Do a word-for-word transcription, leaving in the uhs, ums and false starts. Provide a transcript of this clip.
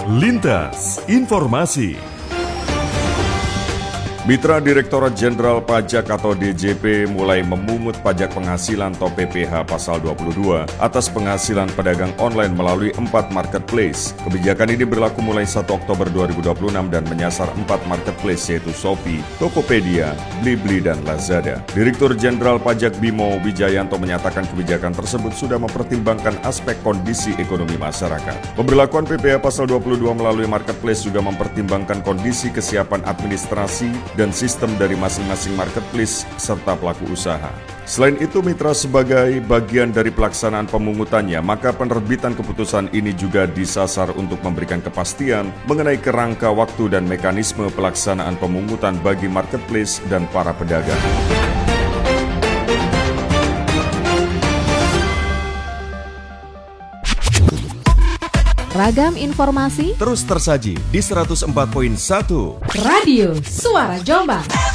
Lintas Informasi. Mitra Direktorat Jenderal Pajak atau D J P mulai memungut pajak penghasilan atau P P H pasal dua puluh dua atas penghasilan pedagang online melalui empat marketplace. Kebijakan ini berlaku mulai satu Oktober dua ribu dua puluh enam dan menyasar empat marketplace yaitu Shopee, Tokopedia, Blibli, dan Lazada. Direktur Jenderal Pajak Bimo Wijayanto menyatakan kebijakan tersebut sudah mempertimbangkan aspek kondisi ekonomi masyarakat. Pemberlakuan P P H pasal dua puluh dua melalui marketplace juga mempertimbangkan kondisi kesiapan administrasi dan sistem dari masing-masing marketplace serta pelaku usaha. Selain itu, mitra sebagai bagian dari pelaksanaan pemungutannya, maka penerbitan keputusan ini juga disasar untuk memberikan kepastian mengenai kerangka waktu dan mekanisme pelaksanaan pemungutan bagi marketplace dan para pedagang. Ragam informasi terus tersaji di seratus empat koma satu Radio Suara Jombang.